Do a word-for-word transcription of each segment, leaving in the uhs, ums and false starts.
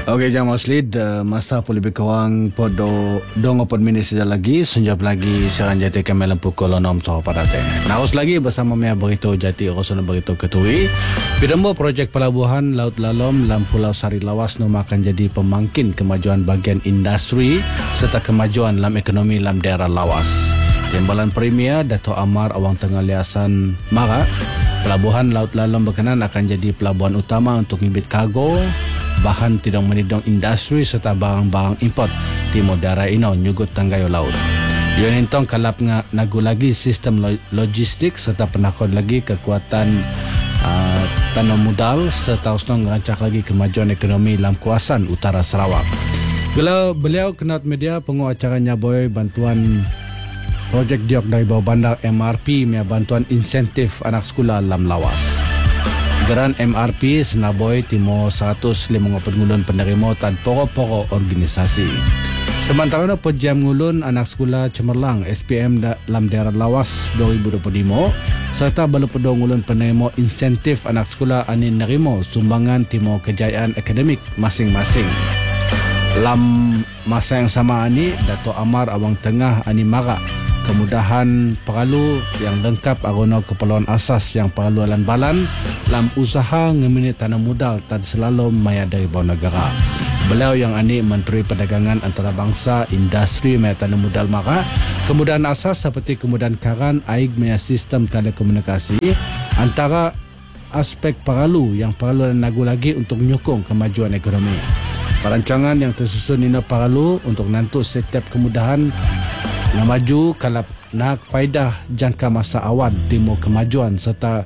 Okey, jam Maslid, uh, masa pun lebih kurang podo dong opon minit saja lagi, sunjap lagi siaran Jati kami dalam pukul enam sore pada teh. Narus lagi bersama Mea Berito Jati Rosun Berito Ketui. Bidembo projek pelabuhan Laut Lalom dalam Pulau Sari Lawas nom akan jadi pemangkin kemajuan bagian industri serta kemajuan dalam ekonomi dalam daerah Lawas. Timbalan Premier Dato' Amar Awang Tengah Liasan Mara, pelabuhan Laut Lalom berkenan akan jadi pelabuhan utama untuk ngibit kargo, bahan tidong menidong industri serta barang-barang import timur daerah ino nyugut tanggayo laut. Yun intong kalap nga nagu lagi sistem logistik serta penakod lagi kekuatan uh, tanah modal serta usnong ngerancak lagi kemajuan ekonomi dalam kawasan utara Sarawak. Beliau, beliau kenat media pengu acaranya boy bantuan projek diok dari bawah bandar M R P mea bantuan insentif anak sekolah dalam Lawas. Geran M R P senaboy timo seratus lima pengulun penerima tan poro-poro organisasi. Sementara na pejam ngulun anak sekolah cemerlang S P M dalam daerah Lawas dua ribu dua puluh lima serta balu pedong ngulun penerima insentif anak sekolah ani nerimo sumbangan timo kejayaan akademik masing-masing. Dalam masa yang sama ani Dato' Amar Awang Tengah ani mara kemudahan perlu yang lengkap arono keperluan asas yang perlu alan-balan dalam usaha ngeminit tanah modal tan selalu maya dari bawah negara. Beliau yang ani Menteri Perdagangan Antarabangsa, Industri maya tanah modal maka kemudahan asas seperti kemudahan karan, aig maya sistem telekomunikasi antara aspek perlu yang perlu nagu lagi untuk menyokong kemajuan ekonomi. Perancangan yang tersusun ini perlu untuk nantu setiap kemudahan yang maju kalap nak faedah jangka masa awal timo kemajuan serta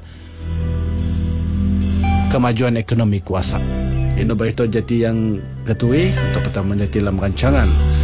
kemajuan ekonomi kuasa. Ini berita Jati yang ketui untuk pertama Jati dalam rancangan